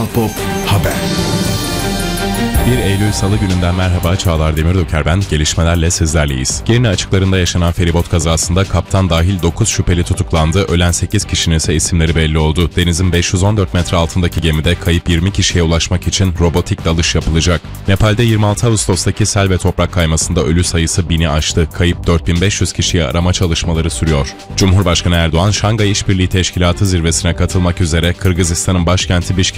Kral Pop Haber. 1 Eylül Salı gününden merhaba, Çağlar Demirdoker ben. Gelişmelerle sizlerleyiz. Girne açıklarında yaşanan feribot kazasında kaptan dahil 9 şüpheli tutuklandı. Ölen 8 kişinin ise isimleri belli oldu. Denizin 514 metre altındaki gemide kayıp 20 kişiye ulaşmak için robotik dalış yapılacak. Nepal'de 26 Ağustos'taki sel ve toprak kaymasında ölü sayısı 1000'i aştı. Kayıp 4500 kişiye arama çalışmaları sürüyor. Cumhurbaşkanı Erdoğan, Şangay İşbirliği Teşkilatı zirvesine katılmak üzere Kırgızistan'ın başkenti Bişkek'e